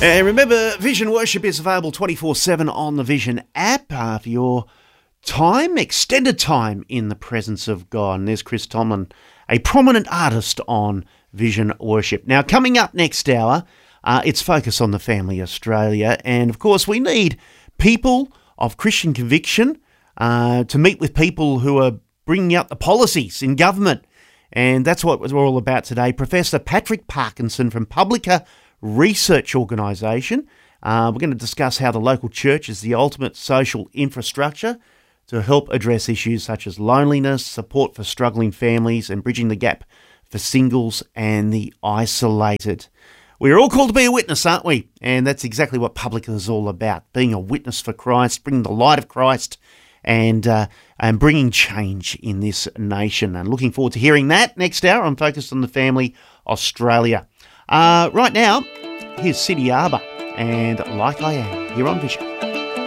And remember, Vision Worship is available 24/7 on the Vision app for your time, extended time in the presence of God. And there's Chris Tomlin, a prominent artist on Vision Worship. Now, coming up next hour, it's Focus on the Family Australia. And, of course, we need people of Christian conviction to meet with people who are bringing out the policies in government. And that's what we're all about today. Professor Patrick Parkinson from Publica Research Organisation. We're going to discuss how the local church is the ultimate social infrastructure to help address issues such as loneliness, support for struggling families, and bridging the gap for singles and the isolated. We're all called to be a witness, aren't we? And that's exactly what Publica is all about, being a witness for Christ, bringing the light of Christ and bringing change in this nation. And looking forward to hearing that next hour on Focus on the Family Australia. Right now, here's City Arbor and Like I Am here on Vision.